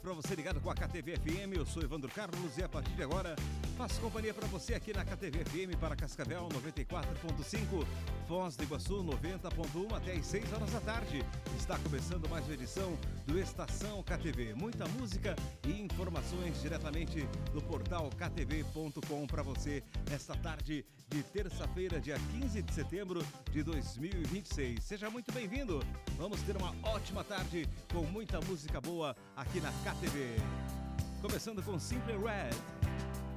para você ligado com a KTV FM. Eu sou Evandro Carlos e a partir de agora faço companhia para você aqui na KTV FM para Cascavel 94.5, Foz do Iguaçu 90.1 até às 6 horas da tarde. Está começando mais uma edição do Estação KTV. Muita música e informações diretamente do portal ktv.com para você nesta tarde de terça-feira, dia 15 de setembro de 2026. Seja muito bem-vindo. Vamos ter uma ótima tarde com muita música boa aqui na KTV. Começando com Simply Red.